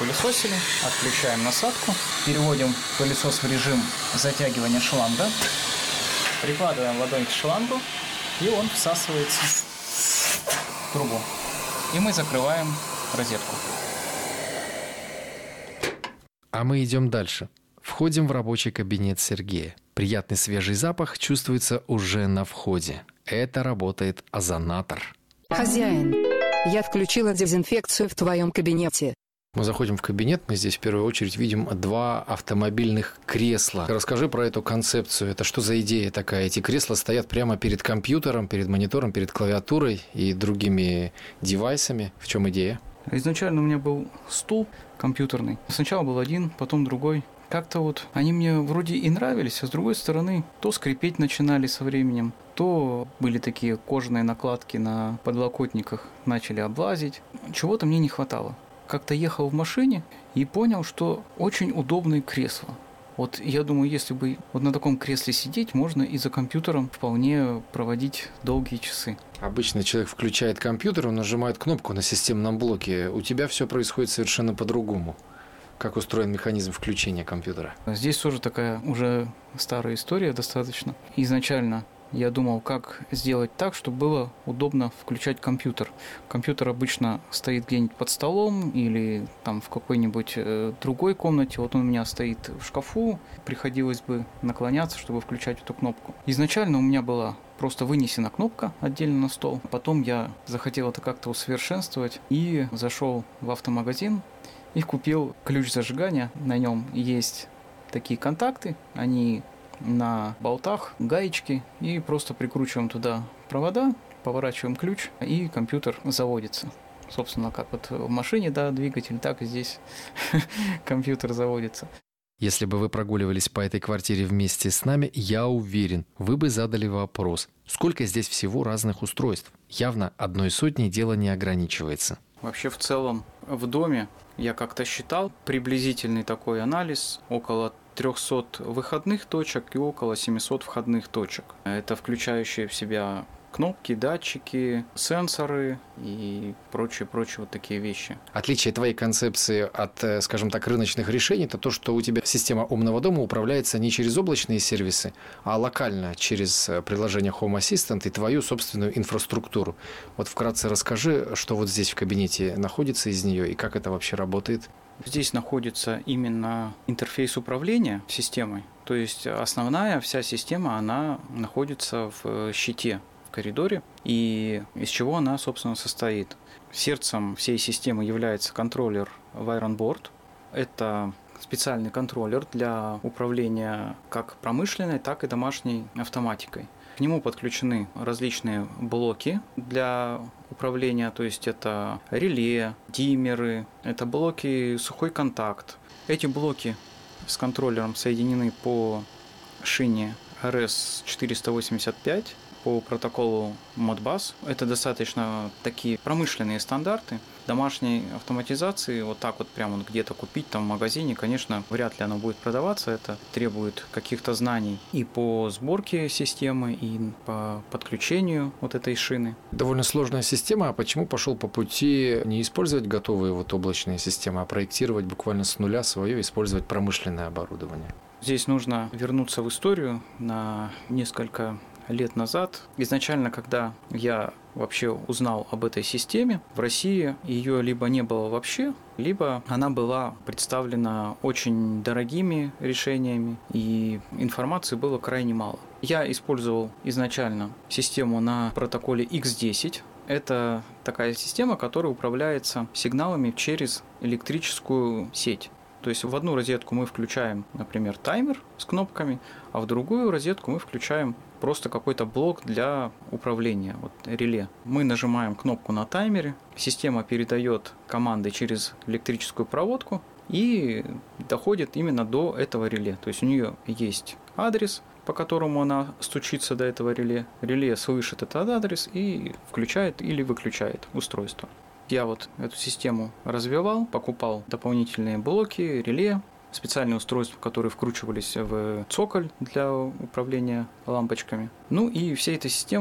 пропылесосили, отключаем насадку, переводим пылесос в режим затягивания шланга, прикладываем ладонь к шлангу, и он всасывается в трубу. И мы закрываем розетку. А мы идем дальше. Входим в рабочий кабинет Сергея. Приятный свежий запах чувствуется уже на входе. Это работает озонатор. Хозяин, я включила дезинфекцию в твоем кабинете. Мы заходим в кабинет, мы здесь в первую очередь видим 2 автомобильных кресла. Расскажи про эту концепцию. Это что за идея такая? Эти кресла стоят прямо перед компьютером, перед монитором, перед клавиатурой и другими девайсами. В чем идея? Изначально у меня был стул компьютерный. Сначала был один, потом другой. Как-то вот они мне вроде и нравились, а с другой стороны то скрипеть начинали со временем, то были такие кожаные накладки на подлокотниках, начали облазить. Чего-то мне не хватало. Как-то ехал в машине и понял, что очень удобные кресла. Вот я думаю, если бы вот на таком кресле сидеть, можно и за компьютером вполне проводить долгие часы. Обычно человек включает компьютер, он нажимает кнопку на системном блоке. У тебя все происходит совершенно по-другому. Как устроен механизм включения компьютера? Здесь тоже такая уже старая история достаточно. Изначально я думал, как сделать так, чтобы было удобно включать компьютер. Компьютер обычно стоит где-нибудь под столом или там в какой-нибудь другой комнате. Вот он у меня стоит в шкафу. Приходилось бы наклоняться, чтобы включать эту кнопку. Изначально у меня была просто вынесена кнопка отдельно на стол. Потом я захотел это как-то усовершенствовать и зашел в автомагазин и купил ключ зажигания. На нем есть такие контакты. Они на болтах, гаечки, и просто прикручиваем туда провода, поворачиваем ключ, и компьютер заводится. Собственно, как вот в машине, да, двигатель, так и здесь компьютер заводится. Если бы вы прогуливались по этой квартире вместе с нами, я уверен, вы бы задали вопрос, сколько здесь всего разных устройств? Явно 100 дело не ограничивается. Вообще, в целом, в доме я как-то считал приблизительный такой анализ, около 300 выходных точек и около 700 входных точек. Это включающие в себя кнопки, датчики, сенсоры и прочие вот такие вещи. Отличие твоей концепции от, скажем так, рыночных решений – это то, что у тебя система умного дома управляется не через облачные сервисы, а локально через приложение Home Assistant и твою собственную инфраструктуру. Вот вкратце расскажи, что вот здесь в кабинете находится из нее и как это вообще работает. Здесь находится именно интерфейс управления системой. То есть основная вся система, она находится в щите, в коридоре. И из чего она, собственно, состоит? Сердцем всей системы является контроллер Wiron Board. Это специальный контроллер для управления как промышленной, так и домашней автоматикой. К нему подключены различные блоки для управления, то есть это реле, диммеры, это блоки сухой контакт. Эти блоки с контроллером соединены по шине RS485 по протоколу Modbus. Это достаточно такие промышленные стандарты. Домашней автоматизации вот так вот прямо где-то купить там в магазине, конечно, вряд ли оно будет продаваться. Это требует каких-то знаний и по сборке системы, и по подключению вот этой шины. Довольно сложная система. А почему пошел по пути не использовать готовые вот облачные системы, а проектировать буквально с нуля свое, использовать промышленное оборудование? Здесь нужно вернуться в историю на несколько лет назад. Изначально, когда я вообще узнал об этой системе, в России ее либо не было вообще, либо она была представлена очень дорогими решениями, и информации было крайне мало. Я использовал изначально систему на протоколе X10. Это такая система, которая управляется сигналами через электрическую сеть. То есть в одну розетку мы включаем, например, таймер с кнопками, а в другую розетку мы включаем просто какой-то блок для управления, вот реле. Мы нажимаем кнопку на таймере, система передает команды через электрическую проводку и доходит именно до этого реле. То есть у нее есть адрес, по которому она стучится до этого реле. Реле слышит этот адрес и включает или выключает устройство. Я вот эту систему развивал, покупал дополнительные блоки, реле, специальные устройства, которые вкручивались в цоколь для управления лампочками. Ну и всей этой системой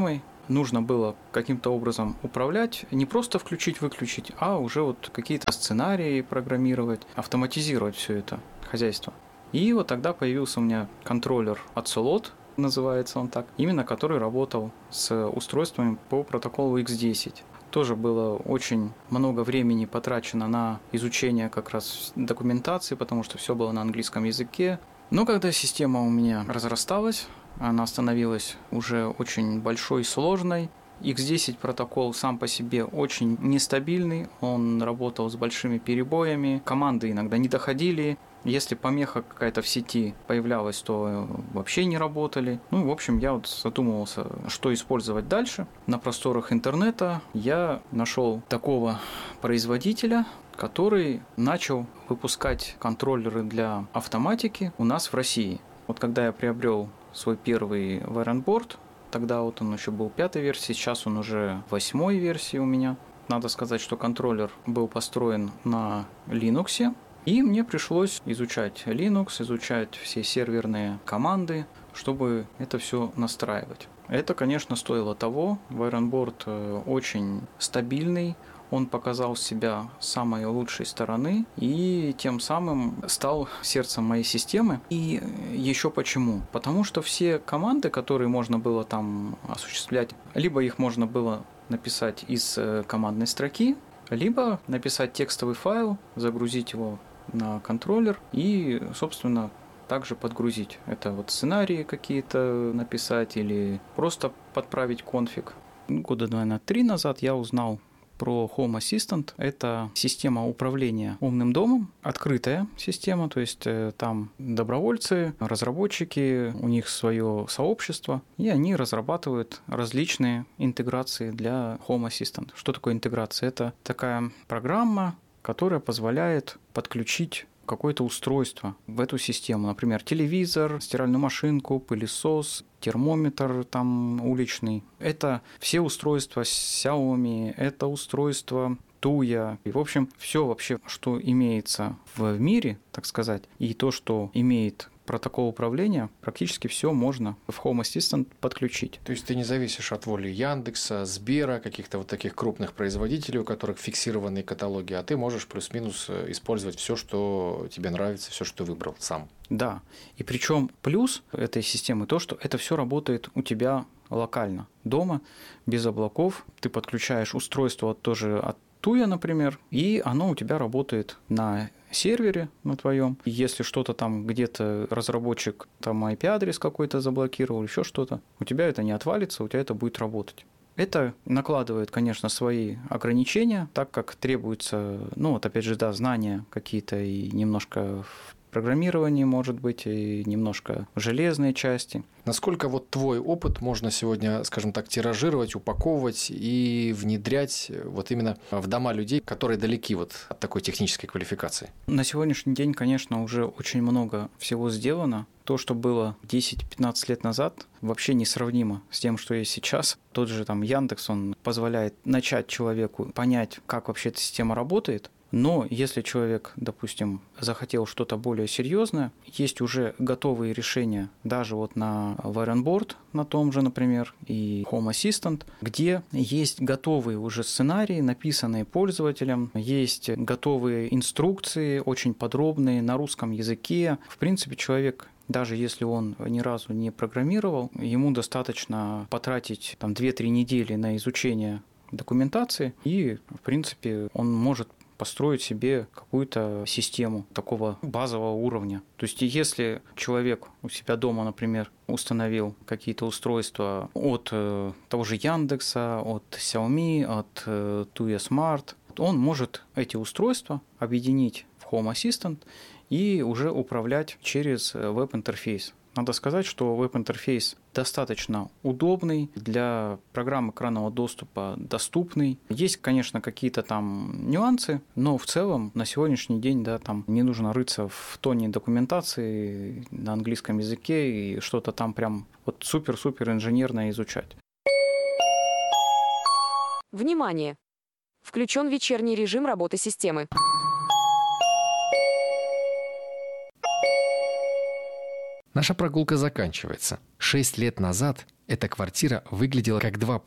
нужно было каким-то образом управлять, не просто включить-выключить, а уже вот какие-то сценарии программировать, автоматизировать все это хозяйство. И вот тогда появился у меня контроллер от Solot, называется он так, именно который работал с устройствами по протоколу X10. Тоже было очень много времени потрачено на изучение как раз документации, потому что все было на английском языке. Но когда система у меня разрасталась, она становилась уже очень большой и сложной. X10 протокол сам по себе очень нестабильный, он работал с большими перебоями, команды иногда не доходили. Если помеха какая-то в сети появлялась, то вообще не работали. Ну, в общем, я вот задумывался, что использовать дальше. На просторах интернета я нашел такого производителя, который начал выпускать контроллеры для автоматики у нас в России. Вот когда я приобрел свой первый Wirenboard, тогда вот он еще был 5-й версии, сейчас он уже 8-й версии у меня. Надо сказать, что контроллер был построен на Linux, и мне пришлось изучать Linux, изучать все серверные команды, чтобы это все настраивать. Это, конечно, стоило того. Wirenboard очень стабильный, он показал себя с самой лучшей стороны и тем самым стал сердцем моей системы. И еще почему? Потому что все команды, которые можно было там осуществлять, либо их можно было написать из командной строки, либо написать текстовый файл, загрузить его на контроллер и, собственно, также подгрузить. Это вот сценарии какие-то написать или просто подправить конфиг. Года, наверное, 3 назад я узнал про Home Assistant. Это система управления умным домом, открытая система, то есть там добровольцы, разработчики, у них свое сообщество, и они разрабатывают различные интеграции для Home Assistant. Что такое интеграция? Это такая программа, которая позволяет подключить какое-то устройство в эту систему. Например, телевизор, стиральную машинку, пылесос, термометр там уличный. Это все устройства Xiaomi, это устройство Tuya. И, в общем, все вообще, что имеется в мире, так сказать, и то, что имеет протокол управления, практически все можно в Home Assistant подключить. То есть ты не зависишь от воли Яндекса, Сбера, каких-то вот таких крупных производителей, у которых фиксированные каталоги, а ты можешь плюс-минус использовать все, что тебе нравится, все, что ты выбрал сам. Да, и причем плюс этой системы то, что это все работает у тебя локально, дома, без облаков. Ты подключаешь устройство тоже от Tuya, например, и оно у тебя работает на сервере на твоем. Если что-то там где-то разработчик там IP-адрес какой-то заблокировал, еще что-то, у тебя это не отвалится, у тебя это будет работать. Это накладывает, конечно, свои ограничения, так как требуется, ну вот опять же, да, знания какие-то и немножко в программировании, может быть, и немножко железной части. Насколько вот твой опыт можно сегодня, скажем так, тиражировать, упаковывать и внедрять вот именно в дома людей, которые далеки вот от такой технической квалификации? На сегодняшний день, конечно, уже очень много всего сделано. То, что было 10-15 лет назад, вообще несравнимо с тем, что есть сейчас. Тот же там Яндекс, он позволяет начать человеку понять, как вообще эта система работает. Но если человек, допустим, захотел что-то более серьезное, есть уже готовые решения, даже вот на Wirenboard, на том же, например, и Home Assistant, где есть готовые уже сценарии, написанные пользователем, есть готовые инструкции, очень подробные на русском языке. В принципе, человек, даже если он ни разу не программировал, ему достаточно потратить там 2-3 недели на изучение документации, и, в принципе, он может построить себе какую-то систему такого базового уровня. То есть если человек у себя дома, например, установил какие-то устройства от того же Яндекса, от Xiaomi, от Tuya Smart, он может эти устройства объединить в Home Assistant и уже управлять через веб-интерфейс. Надо сказать, что веб-интерфейс достаточно удобный, для программ экранного доступа доступный. Есть, конечно, какие-то там нюансы, но в целом на сегодняшний день, да, там не нужно рыться в тоне документации на английском языке и что-то там прям вот супер-супер инженерное изучать. Внимание! Включен вечерний режим работы системы. Наша прогулка заканчивается. 6 лет назад эта квартира выглядела как два